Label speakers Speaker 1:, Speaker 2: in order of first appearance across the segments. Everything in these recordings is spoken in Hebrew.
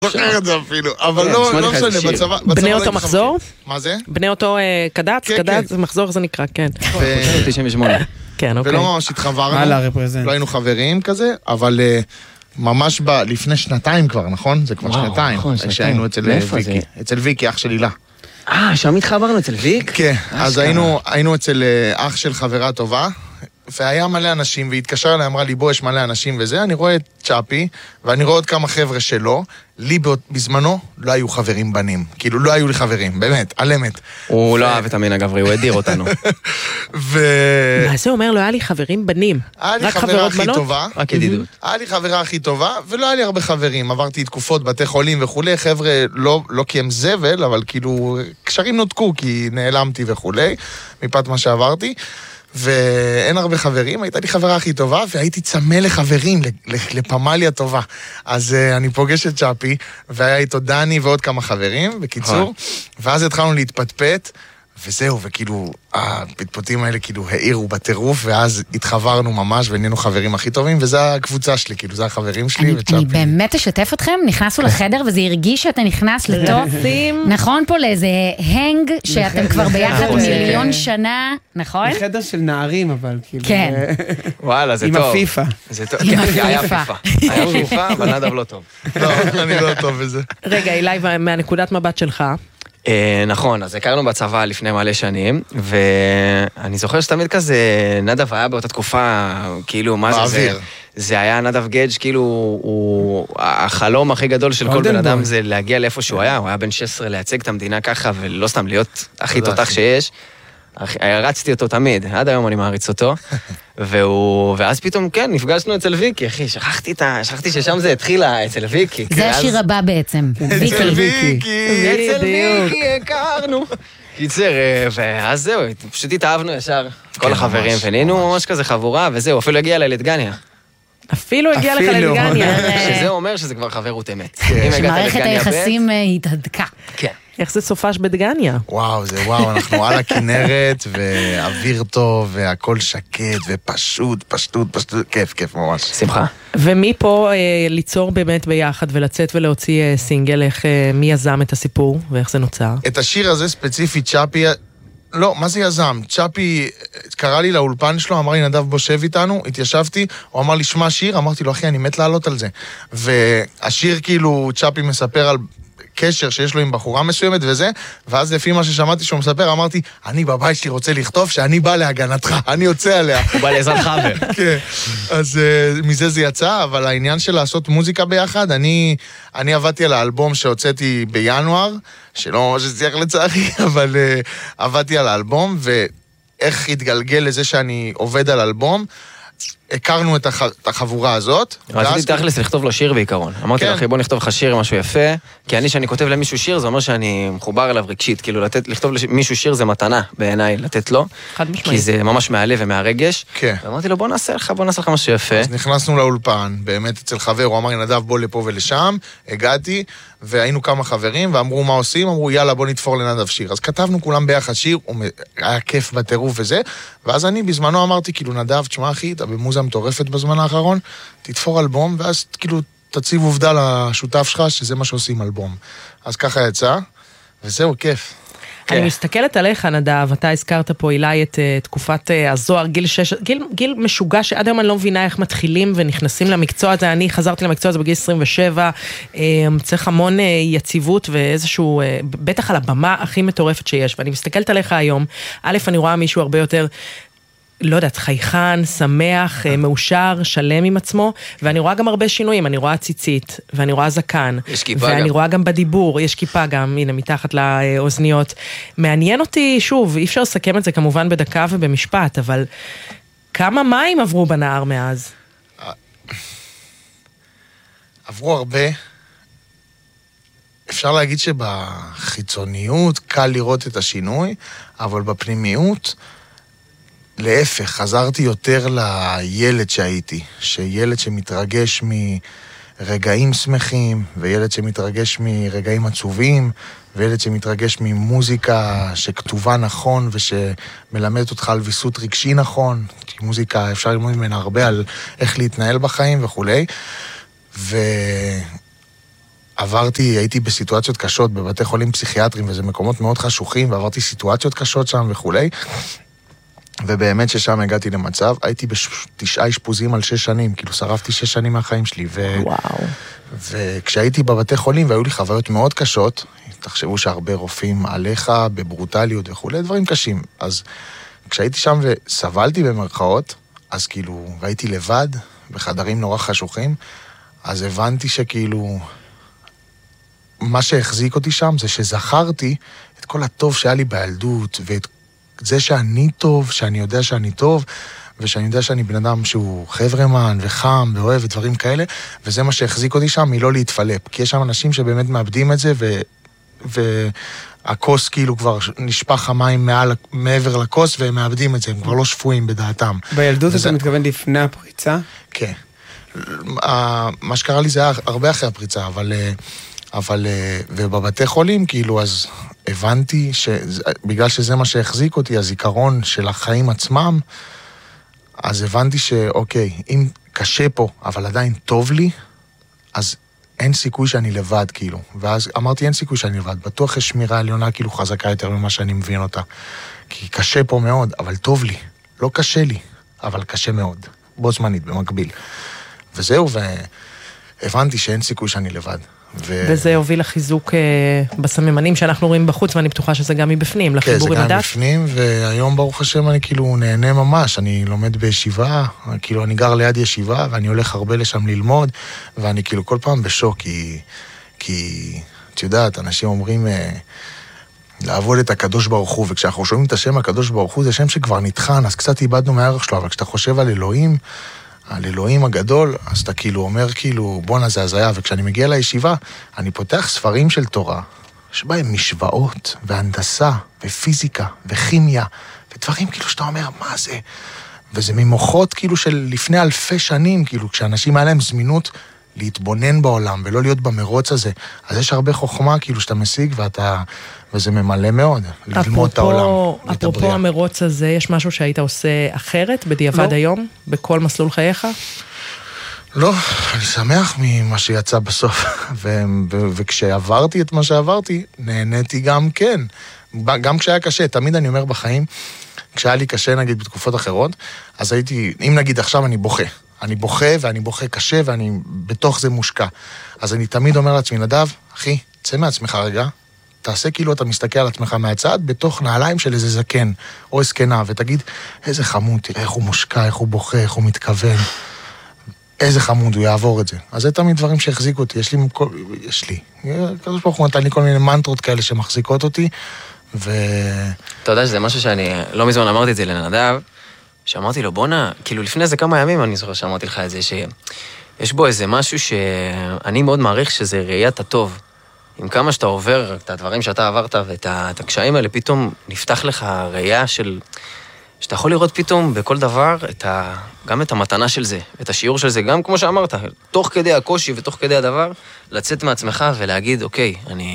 Speaker 1: זוכר את זה אפילו, אבל לא משנה, בצבא...
Speaker 2: בני אותו מחזור?
Speaker 1: מה זה?
Speaker 2: בני אותו קדץ, קדץ, מחזור זה נקרא, כן.
Speaker 3: 98.
Speaker 2: כן, אוקיי.
Speaker 1: ולא ממש התחברנו, לא היינו חברים כזה, אבל ממש לפני שנתיים כבר, נכון? זה כבר שנתיים, כשהיינו אצל ויקי, אצל ויקי, אח של הילה.
Speaker 3: שם התחברנו אצל ויק?
Speaker 1: כן, אז היינו אצל אח של חברה טובה, והיה מלא אנשים, והתקשר אליי, אמרה לי, בוא, יש מלא אנשים וזה, אני רואה את צ'אפי, ואני רואה עוד כמה חבר'ה שלו, לי בזמנו לא היו חברים בנים, כאילו לא היו לי חברים, באמת, על אמת.
Speaker 3: הוא לא אהב את המין הגברי, הוא הדיר אותנו.
Speaker 2: מה זה אומר? לא היה לי חברים בנים?
Speaker 1: היה לי חברה הכי טובה,
Speaker 3: רק ידידות.
Speaker 1: היה לי חברה הכי טובה, ולא היה לי הרבה חברים, עברתי תקופות, בתי חולים וכולי, חבר'ה, לא כי הם זבל, אבל כאילו, קשרים נותקו, כי נעלמתי וכולי, מפאת מה שעברתי. ואין הרבה חברים, הייתה לי חברה הכי טובה, והייתי צמא לחברים, לפמליה טובה. אז אני פוגש את צ'אפי, והיה איתו דני ועוד כמה חברים, בקיצור, ואז התחלנו להתפטפט, וזהו, וכאילו, הפטפוטים האלה כאילו העירו בטירוף, ואז התחברנו ממש, ונהיינו חברים הכי טובים, וזו הקבוצה שלי, כאילו, זה החברים שלי וצ'אפי.
Speaker 4: אני באמת אשתף אתכם, נכנסנו לחדר, וזה הרגיש שאתה נכנס לתוך, נכון פה לאיזה הנג, שאתם כבר ביחד מיליון שנה, נכון?
Speaker 5: חדר של נערים, אבל כאילו...
Speaker 4: כן.
Speaker 3: וואלה, זה טוב.
Speaker 5: עם הפיפה.
Speaker 4: עם הפיפה.
Speaker 3: היה פיפה, אבל נדב לא טוב.
Speaker 1: לא, אני לא טוב בזה.
Speaker 2: רגע, אילי, מהנקודת מבט שלך,
Speaker 3: נכון, אז הכרנו בצבא לפני מלא שנים, ואני זוכר שתמיד כזה, נדב היה באותה תקופה, כאילו, מה זה? זה היה נדב גדג', כאילו, החלום הכי גדול של כל בן אדם זה להגיע לאיפה שהוא היה, הוא היה בן 16 לייצג את המדינה ככה, ולא סתם להיות הכי תותח שיש. הרצתי אותו תמיד, עד היום אני מעריץ אותו, ואז פתאום, כן, נפגשנו אצל ויקי, אחי, שכחתי ששם זה התחיל אצל ויקי.
Speaker 4: זה השיר הבא בעצם.
Speaker 1: אצל ויקי.
Speaker 3: אצל ויקי, הכרנו. קיצר, ואז זהו, פשוט התאהבנו ישר, כל החברים, ונהיינו ממש כזה חבורה, וזהו, אפילו הגיע אליי לדגניה.
Speaker 2: אפילו הגיע לך לדגניה.
Speaker 3: שזה אומר שזה כבר חברות אמת.
Speaker 4: שמערכת היחסים התהדקה.
Speaker 3: כן.
Speaker 2: איך זה סופש בדגניה?
Speaker 1: וואו, אנחנו על הכנרת, ואוויר טוב, והכל שקט, ופשוט, כיף ממש.
Speaker 3: שמחה.
Speaker 2: ומפה ליצור באמת ביחד, ולצאת ולהוציא סינגל, מי יזם את הסיפור, ואיך זה נוצר?
Speaker 1: את השיר הזה ספציפית, צ'אפי, לא, מה זה יזם? צ'אפי קרא לי לאולפן שלו, אמר לי, נדב בוא שב איתנו, התיישבתי, הוא אמר לי, שמע שיר, אמרתי לו, אחי, אני מת לעלות על זה. והשיר כאילו, צ'אפי מספר על קשר שיש לו עם בחורה מסוימת וזה, ואז לפי מה ששמעתי שהוא מספר, אמרתי, אני בבית שלי רוצה לכתוב שאני בא להגנתך, אני יוצא עליה.
Speaker 3: הוא בא לעזרת חבר.
Speaker 1: כן, אז מזה זה יצא, אבל העניין של לעשות מוזיקה ביחד, אני עבדתי על האלבום שהוצאתי בינואר, שלא ממש הצליח לצערי, אבל עבדתי על האלבום, ואיך התגלגל לזה שאני עובד על אלבום, הכרנו את החבורה הזאת.
Speaker 3: רציתי תכלס לכתוב לו שיר בעיקרון. אמרתי לך, בוא נכתוב לך שיר, משהו יפה, כי שאני כותב למישהו שיר, זה אומר שאני מחובר אליו רגשית, כאילו לכתוב למישהו שיר זה מתנה בעיניי, לתת לו, כי זה ממש מהלב ומהרגש. ואמרתי לו, בוא נעשה לך משהו יפה.
Speaker 1: אז נכנסנו לאולפן, באמת אצל חבר, הוא אמר לי, נדב, בוא לפה ולשם, הגעתי, והיינו כמה חברים, ואמרו מה עושים, אמרו יאללה בוא נתפור לנדב שיר. אז כתבנו כולם ביחד שיר, היה כיף בטירוף וזה, ואז אני בזמנו אמרתי, כאילו נדב, תשמע אחי, אתה במוזה מטורפת בזמן האחרון, תתפור אלבום, ואז כאילו תציב עובדה לשותף שלך, שזה מה שעושים אלבום. אז ככה יצא, וזהו, כיף.
Speaker 2: אני מסתכלת עליך, נדב, אתה הזכרת פה אילי את תקופת הזוהר, גיל משוגע שעד היום אני לא מבינה איך מתחילים ונכנסים למקצוע הזה, אני חזרתי למקצוע הזה בגיל 27, צריך המון יציבות ואיזשהו, בטח על הבמה הכי מטורפת שיש, ואני מסתכלת עליך היום, א', אני רואה מישהו הרבה יותר, לא יודעת, חייכן, שמח, מאושר, שלם עם עצמו, ואני רואה גם הרבה שינויים, אני רואה ציצית, ואני רואה זקן, ואני רואה גם בדיבור, יש כיפה גם, הנה, מתחת לאוזניות. מעניין אותי, שוב, אי אפשר לסכם את זה כמובן בדקה ובמשפט, אבל כמה מים עברו בנהר מאז?
Speaker 1: עברו הרבה. אפשר להגיד שבחיצוניות קל לראות את השינוי, אבל בפנימיות להפך, חזרתי יותר לילד שהייתי, שילד שמתרגש מרגעים שמחים, וילד שמתרגש מרגעים עצובים, וילד שמתרגש ממוזיקה שכתובה נכון, ושמלמדת אותך על ויסות רגשי נכון, כי מוזיקה אפשר ללמוד ממנה הרבה על איך להתנהל בחיים וכו'. הייתי בסיטואציות קשות בבתי חולים פסיכיאטריים, וזה מקומות מאוד חשוכים, ועברתי סיטואציות קשות שם וכולי, ובאמת ששם הגעתי למצב, הייתי ב9 אשפוזים על 6 שנים, כאילו שרפתי 6 שנים מהחיים שלי,
Speaker 2: וואו.
Speaker 1: וכשהייתי בבתי חולים, והיו לי חוויות מאוד קשות, תחשבו שהרבה רופאים עליך, בברוטליות וכולי, דברים קשים. אז כשהייתי שם וסבלתי במרכאות, אז כאילו, והייתי לבד, בחדרים נורא חשוכים, אז הבנתי שכאילו, מה שהחזיק אותי שם זה שזכרתי את כל הטוב שהיה לי בילדות, ואת זה שאני טוב, שאני יודע שאני טוב, ושאני יודע שאני בן אדם שהוא חברמן וחם ואוהב ודברים כאלה, וזה מה שהחזיק אותי שם, מלא להתפלפ. כי יש שם אנשים שבאמת מאבדים את זה, והכוס כאילו כבר נשפך המים מעבר לכוס, והם מאבדים את זה, הם כבר לא שפויים בדעתם.
Speaker 5: בילדות אתה מתכוון לפני הפריצה?
Speaker 1: כן. מה שקרה לי זה היה הרבה אחרי הפריצה, אבל ובבתי חולים, כאילו, אז הבנתי שבגלל שזה מה שהחזיק אותי, הזיכרון של החיים עצמם, אז הבנתי שאוקיי, אם קשה פה, אבל עדיין טוב לי, אז אין סיכוי שאני לבד, כאילו. ואז אמרתי, אין סיכוי שאני לבד. בטוח יש שמירה עליונה, כאילו, חזקה יותר ממה שאני מבין אותה. כי קשה פה מאוד, אבל טוב לי. לא קשה לי, אבל קשה מאוד. בו זמנית, במקביל. וזהו, והבנתי שאין סיכוי שאני לבד.
Speaker 2: וזה הוביל לחיזוק בסממנים שאנחנו רואים בחוץ, ואני בטוחה שזה גם מבפנים, לחיבור עם הדת.
Speaker 1: כן, זה גם מבפנים, והיום ברוך השם אני כאילו נהנה ממש, אני לומד בישיבה, כאילו אני גר ליד ישיבה, ואני הולך הרבה לשם ללמוד, ואני כאילו כל פעם בשוק, כי את יודעת, אנשים אומרים לעבוד את הקדוש ברוך הוא, וכשאנחנו שומעים את השם הקדוש ברוך הוא, זה שם שכבר נתחן, אז קצת איבדנו מהערך שלו, אבל כשאתה חושב על אלוהים הגדול, אז אתה כאילו אומר כאילו, בוא נזה הזיה, וכשאני מגיע לישיבה, אני פותח ספרים של תורה, שבהם משוואות, והנדסה, ופיזיקה, וכימיה, ודברים כאילו שאתה אומר, מה זה? וזה ממוחות כאילו של לפני אלפי שנים, כאילו כשאנשים היה להם זמינות להתבונן בעולם, ולא להיות במרוץ הזה, אז יש הרבה חוכמה כאילו שאתה משיג, וזה ממלא מאוד, ללמוד את העולם.
Speaker 2: אפרופו המרוץ הזה, יש משהו שהיית עושה אחרת בדיעבד היום, בכל מסלול חייך?
Speaker 1: לא, אני שמח ממה שיצא בסוף, וכשעברתי את מה שעברתי, נהניתי גם כן. גם כשהיה קשה, תמיד אני אומר בחיים, כשהיה לי קשה נגיד בתקופות אחרות, אז הייתי, אם נגיד עכשיו אני בוכה ואני בוכה קשה ואני בתוך זה מושקע. אז אני תמיד אומר לעצמי, נדב, אחי, צא מעצמך רגע, תעשה כאילו אתה מסתכל על עצמך מהצד, בתוך נעליים של איזה זקן או זקנה, ותגיד, איזה חמוד, תראה איך הוא מושקע, איך הוא בוכה, איך הוא מתכוון, איזה חמוד, הוא יעבור את זה. אז זה תמיד דברים שהחזיקו אותי, יש לי. הקדוש ברוך הוא נתן לי כל מיני מנטרות כאלה שמחזיקות אותי,
Speaker 3: אתה יודע שזה משהו שאני, לא מזמן אמרתי את זה לנדב, שאמרתי לו, בונה, כאילו לפני זה כמה ימים אני זוכר שאמרתי לך את זה, שיש בו איזה משהו שאני מאוד מעריך שזה ראיית הטוב. עם כמה שאתה עובר את הדברים שאתה עברת ואת הקשיים האלה, פתאום נפתח לך ראייה של, שאתה יכול לראות פתאום בכל דבר גם את המתנה של זה, את השיעור של זה, גם כמו שאמרת, תוך כדי הקושי ותוך כדי הדבר, לצאת מעצמך ולהגיד, אוקיי,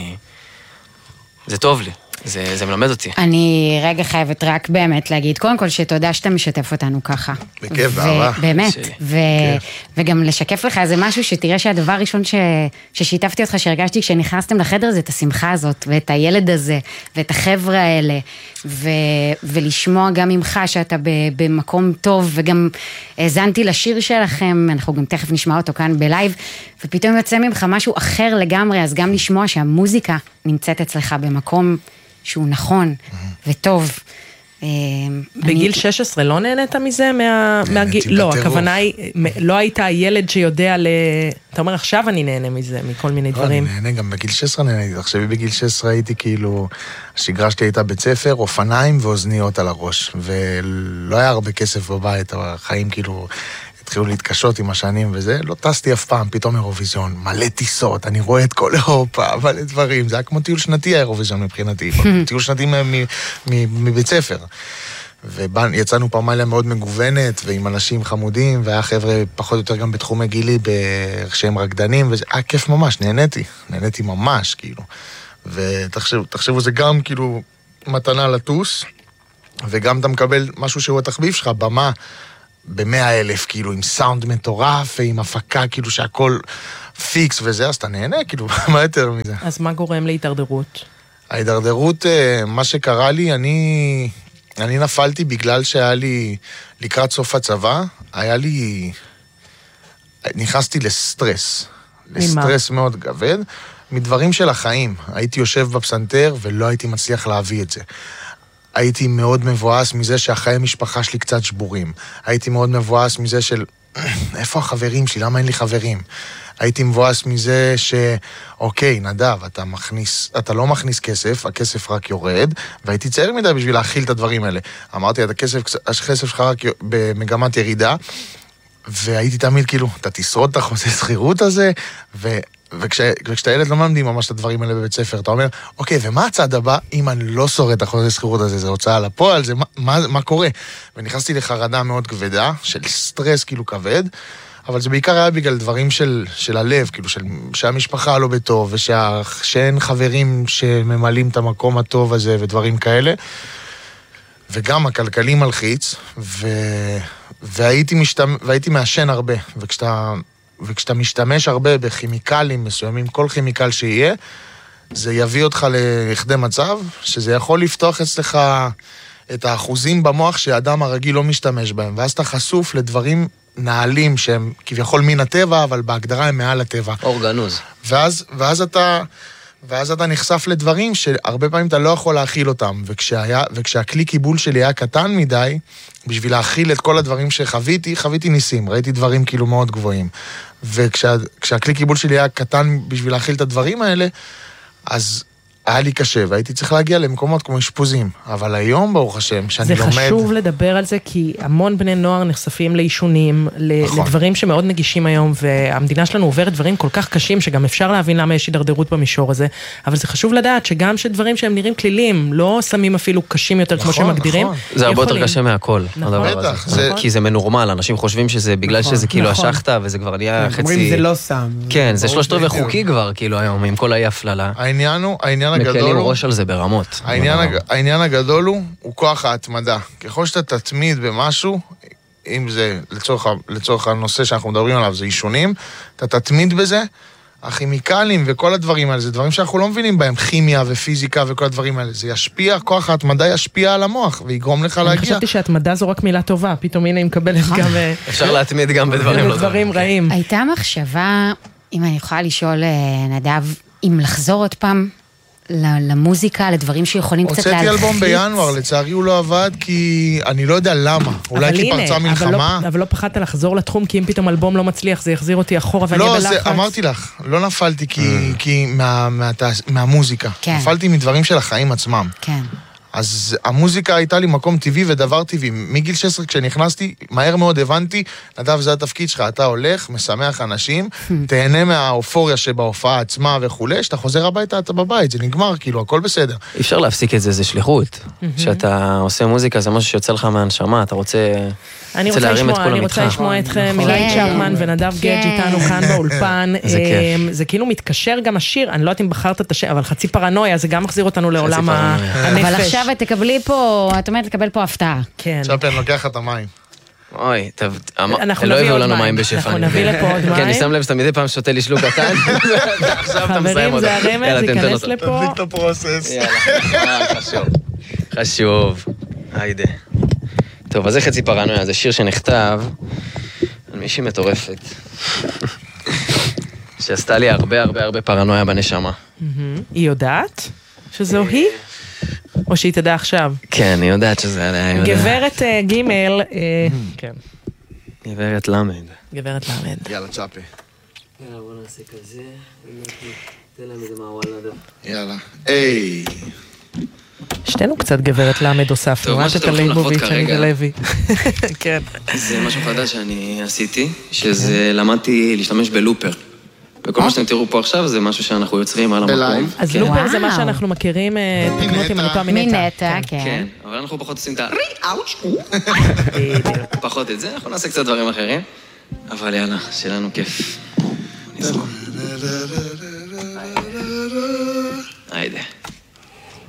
Speaker 3: זה טוב לי. זה מלמד אותי.
Speaker 4: אני רגע חייבת רק באמת להגיד, קודם כל שתודה שאתה משתף אותנו ככה.
Speaker 1: בכיף, באהבה.
Speaker 4: באמת, וגם לשקף לך איזה משהו שתראה שהדבר הראשון ששיתפתי אותך, שהרגשתי כשנכנסתם לחדר, זה את השמחה הזאת, ואת הילד הזה, ואת החבר'ה האלה, ולשמוע גם ממך שאתה במקום טוב, וגם האזנתי לשיר שלכם, אנחנו גם תכף נשמע אותו כאן בלייב, ופתאום יוצא ממך משהו אחר לגמרי, אז גם לשמוע שהמוזיקה נמצאת אצלך במקום שהוא נכון וטוב.
Speaker 2: בגיל 16 לא נהנית מזה? לא, הכוונה היא, לא היית הילד שיודע אתה אומר, עכשיו אני נהנה מזה, מכל מיני דברים.
Speaker 1: אני נהנה, גם בגיל 16 נהנה. עכשיו בגיל 16 הייתי כאילו, השגרה שלי הייתה בית ספר, אופניים ואוזניות על הראש, ולא היה הרבה כסף בבית, החיים כאילו התחילו להתקשות עם השנים וזה, לא טסתי אף פעם, פתאום אירוויזיון, מלא טיסות, אני רואה את כל אירופה, מלא דברים, זה היה כמו טיול שנתי האירוויזיון מבחינתי, טיול שנתי מבית ספר. ויצאנו פעם מאוד מגוונת, ועם אנשים חמודים, והיה חבר'ה פחות או יותר גם בתחומי גילי, שהם רקדנים, וזה היה כיף ממש, נהניתי ממש, כאילו. ותחשבו, זה גם כאילו מתנה לטוס, וגם אתה מקבל משהו שהוא התחביב שלך, במה, ב100,000, כאילו, עם סאונד מטורף, ועם הפקה, כאילו שהכל פיקס וזה, אז אתה נהנה, כאילו, מה יותר מזה?
Speaker 2: אז מה גורם להתדרדרות?
Speaker 1: ההידרדרות, מה שקרה לי, אני נפלתי בגלל שהיה לי, לקראת סוף הצבא, נכנסתי לסטרס. לסטרס מאוד כבד, מדברים של החיים. הייתי יושב בפסנתר ולא הייתי מצליח להביא את זה. הייתי מאוד מבואס מזה שהחיי משפחה שלי קצת שבורים. הייתי מאוד מבואס מזה של, איפה החברים שלי? למה אין לי חברים? הייתי מבואס מזה אוקיי, נדב, אתה לא מכניס כסף, הכסף רק יורד, והייתי צעיר מדי בשביל להכיל את הדברים האלה. אמרתי, הכסף שלך רק במגמת ירידה, והייתי תמיד כאילו, אתה תשרוד את החוזה שכירות הזה, וכשאתה ילד לא מלמדים ממש את הדברים האלה בבית ספר, אתה אומר, אוקיי, ומה הצעד הבא אם אני לא שורד את החוזה שכירות הזה? זה הוצאה לפועל, זה מה קורה? ונכנסתי לחרדה מאוד כבדה, של סטרס כאילו כבד, אבל זה בעיקר היה בגלל דברים של הלב, כאילו שהמשפחה לא בטוב, ושאין חברים שממלאים את המקום הטוב הזה ודברים כאלה, וגם הכלכלי מלחיץ, והייתי מעשן הרבה, וכשאתה משתמש הרבה בכימיקלים מסוימים, כל כימיקל שיהיה, זה יביא אותך לכדי מצב, שזה יכול לפתוח אצלך את האחוזים במוח שהאדם הרגיל לא משתמש בהם, ואז אתה חשוף לדברים נעלים שהם כביכול מן הטבע, אבל בהגדרה הם מעל הטבע.
Speaker 3: אורגנוז.
Speaker 1: ואז אתה נחשף לדברים שהרבה פעמים אתה לא יכול להכיל אותם, וכשהכלי קיבול שלי היה קטן מדי, בשביל להכיל את כל הדברים חוויתי ניסים, ראיתי דברים כאילו מאוד גבוהים. וכשהכלי קיבול שלי היה קטן בשביל להכיל את הדברים האלה, אז היה לי קשה, והייתי צריך להגיע למקומות כמו אשפוזים. אבל היום, ברוך השם, שאני לומד...
Speaker 2: זה חשוב לדבר על זה, כי המון בני נוער נחשפים לאישונים, לדברים שמאוד נגישים היום, והמדינה שלנו עוברת דברים כל כך קשים, שגם אפשר להבין למה יש הידרדרות במישור הזה, אבל זה חשוב לדעת שגם שדברים שהם נראים כלילים, לא שמים אפילו קשים יותר כמו שמגדירים.
Speaker 3: זה הרבה יותר קשה מהכל.
Speaker 1: בטח.
Speaker 3: כי זה מנורמל, אנשים חושבים שזה בגלל שזה כאילו השחטה, וזה כבר נהיה חצי...
Speaker 5: אומרים זה לא סם.
Speaker 3: כן, זה 3/4 חוקי כבר, כאילו היום, עם כל האי הפללה. מקלים ראש על זה ברמות.
Speaker 1: העניין הגדול הוא כוח ההתמדה. ככל שאתה תתמיד במשהו, אם זה לצורך הנושא שאנחנו מדברים עליו, זה אישונים, אתה תתמיד בזה, הכימיקלים וכל הדברים האלה, זה דברים שאנחנו לא מבינים בהם, כימיה ופיזיקה וכל הדברים האלה, זה ישפיע, כוח ההתמדה ישפיע על המוח, ויגרום לך להגיע.
Speaker 2: אני חשבתי שההתמדה זו רק מילה טובה, פתאום הנה היא מקבלת גם...
Speaker 3: אפשר להתמיד גם
Speaker 2: בדברים רעים.
Speaker 4: הייתה מחשבה, אם אני יכולה לשאול נדב, אם לחזור עוד פעם למוזיקה, לדברים שיכולים קצת להלחיץ.
Speaker 1: הוצאתי אלבום בינואר, לצערי הוא לא עבד, כי אני לא יודע למה. אולי כי פרצה מלחמה.
Speaker 2: אבל לא פחדת לחזור לתחום, כי אם פתאום אלבום לא מצליח, זה יחזיר אותי אחורה ואני בלחץ.
Speaker 1: לא, אמרתי לך, לא נפלתי מהמוזיקה. נפלתי מדברים של החיים עצמם.
Speaker 4: כן.
Speaker 1: אז המוזיקה הייתה לי מקום טבעי ודבר טבעי. מגיל 16 כשנכנסתי, מהר מאוד הבנתי, נדב, זה התפקיד שלך, אתה הולך, משמח אנשים, תהנה מהאופוריה שבהופעה עצמה וכו', שאתה חוזר הביתה, אתה בבית, זה נגמר, כאילו, הכל בסדר.
Speaker 3: אי אפשר להפסיק את זה, זה שליחות. כשאתה עושה מוזיקה, זה משהו שיוצא לך מהנשמה, אתה רוצה להרים את כל המתחה.
Speaker 2: אני רוצה לשמוע אתכם, מילי צ'רמן ונדב גדג' איתנו כאן באולפן. זה כאילו מתקשר גם השיר, אני לא יודעת אם בחרת את השיר, אבל חצי פרנויה, זה גם מחזיר אותנו לעולם הנפש.
Speaker 4: אבל עכשיו תקבלי פה, את אומרת לקבל פה הפתעה.
Speaker 2: כן.
Speaker 1: עכשיו אני לוקח את המים.
Speaker 3: אוי, לא הביאו לנו מים בשפע.
Speaker 2: אנחנו נביא לפה עוד מים.
Speaker 3: כן, אני שם לב שאתה מדי פעם שותה לי שלוק קטן.
Speaker 2: חברים, זה הרמז, ייכנס לפה.
Speaker 1: תביא את הפרוסס.
Speaker 3: חשוב. היידה. טוב, אז זה חצי פרנויה, זה שיר שנכתב על מישהי מטורפת. שעשתה לי הרבה פרנויה בנשמה.
Speaker 2: היא יודעת שזו היא? או שהיא תדע עכשיו?
Speaker 3: כן, היא יודעת שזה עליה.
Speaker 2: גברת ג' כן.
Speaker 3: גברת למד.
Speaker 2: גברת למד.
Speaker 1: יאללה, צ'אפי.
Speaker 3: יאללה, בוא נעשה כזה. תן להם איזה מעוול נדב.
Speaker 1: יאללה. היי.
Speaker 2: שתינו קצת גברת למד הוספנו.
Speaker 3: טוב, מה שאתם הולכים לחוות כרגע.
Speaker 2: כן.
Speaker 3: זה משהו חדש שאני עשיתי, שזה למדתי להשתמש בלופר. וכל מה שאתם תראו פה עכשיו זה משהו שאנחנו יוצרים על המקום.
Speaker 2: אז לופר זה מה שאנחנו מכירים, תקנו אותי מנוטה
Speaker 4: מנטה, כן.
Speaker 3: אבל אנחנו פחות עושים את פחות את זה, אנחנו נעשה קצת דברים אחרים. אבל יאללה, שלנו כיף. נזרום.